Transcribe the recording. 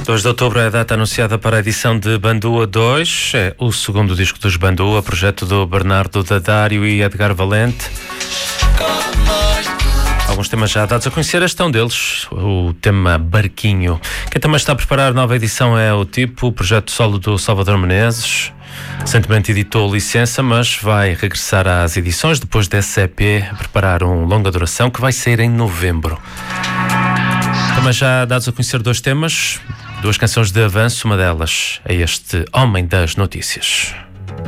2 de outubro é a data anunciada para a edição de Bandua 2. É o segundo disco dos Bandua, projeto do Bernardo Dadário e Edgar Valente. Alguns temas já dados a conhecer, este é um deles, o tema Barquinho. Quem também está a preparar nova edição é o Tipo, o projeto solo do Salvador Menezes. Recentemente editou Licença, mas vai regressar às edições depois desse EP, a preparar um longa duração que vai sair em novembro. Também já dados a conhecer 2 temas, 2 canções de avanço, uma delas é este Homem das Notícias.